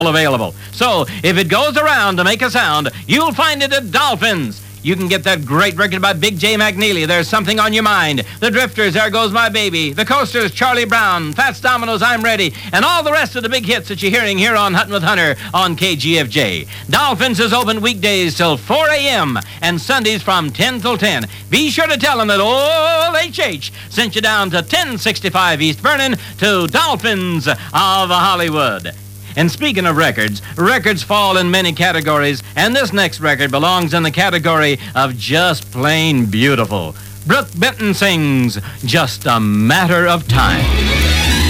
available. So, if it goes around to make a sound, you'll find it at Dolphins. You can get that great record by Big J. McNeely, There's Something on Your Mind. The Drifters, There Goes My Baby. The Coasters, Charlie Brown. Fats Domino's, I'm Ready. And all the rest of the big hits that you're hearing here on Huntin' with Hunter on KGFJ. Dolphins is open weekdays till 4 a.m. and Sundays from 10 till 10. Be sure to tell them that old H.H. sent you down to 1065 East Vernon to Dolphins of Hollywood. And speaking of records, records fall in many categories, and this next record belongs in the category of just plain beautiful. Brooke Benton sings Just a Matter of Time.